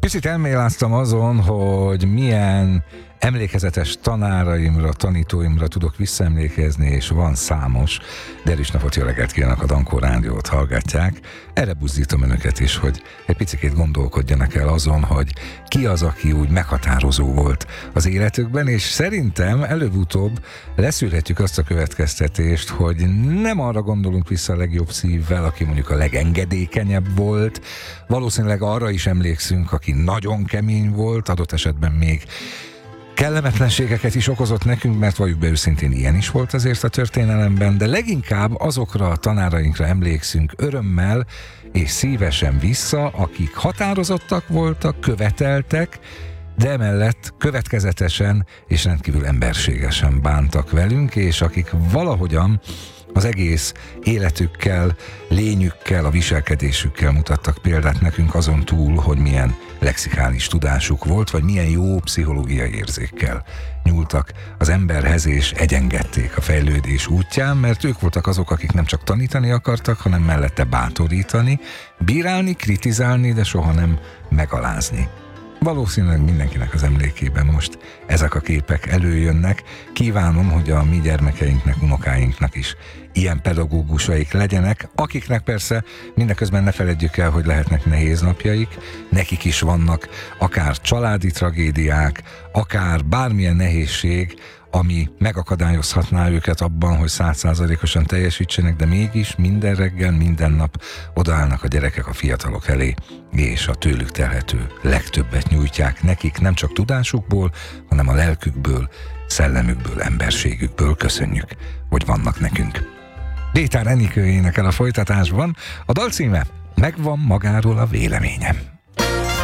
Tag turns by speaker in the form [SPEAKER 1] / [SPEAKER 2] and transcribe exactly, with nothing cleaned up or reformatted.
[SPEAKER 1] Kicsit elméláztam azon, hogy milyen emlékezetes tanáraimra, tanítóimra tudok visszaemlékezni, és van számos. Derűs napot, jó reggelt kívánok, a Dankó Rádiót hallgatják. Erre buzdítom önöket is, hogy egy picikét gondolkodjanak el azon, hogy ki az, aki úgy meghatározó volt az életükben, és szerintem előbb-utóbb leszűrhetjük azt a következtetést, hogy nem arra gondolunk vissza a legjobb szívvel, aki mondjuk a legengedékenyebb volt, valószínűleg arra is emlékszünk, aki nagyon kemény volt, adott esetben még kellemetlenségeket is okozott nekünk, mert valljuk be őszintén, ilyen is volt azért a történelemben, de leginkább azokra a tanárainkra emlékszünk örömmel és szívesen vissza, akik határozottak voltak, követeltek, de emellett következetesen és rendkívül emberségesen bántak velünk, és akik valahogyan az egész életükkel, lényükkel, a viselkedésükkel mutattak példát nekünk, azon túl, hogy milyen lexikális tudásuk volt, vagy milyen jó pszichológiai érzékkel nyúltak az emberhez, és egyengedték a fejlődés útján, mert ők voltak azok, akik nem csak tanítani akartak, hanem mellette bátorítani, bírálni, kritizálni, de soha nem megalázni. Valószínűleg mindenkinek az emlékében most ezek a képek előjönnek. Kívánom, hogy a mi gyermekeinknek, unokáinknak is ilyen pedagógusaik legyenek, akiknek persze mindeközben ne feledjük el, hogy lehetnek nehéz napjaik, nekik is vannak akár családi tragédiák, akár bármilyen nehézség, ami megakadályozhatná őket abban, hogy száz százalékosan teljesítsenek, de mégis minden reggel, minden nap odaállnak a gyerekek a fiatalok elé, és a tőlük telhető legtöbbet nyújtják nekik, nem csak tudásukból, hanem a lelkükből, szellemükből, emberségükből. Köszönjük, hogy vannak nekünk. Détár Enikő énekel a folytatásban, a dal címe Megvan magáról a véleményem.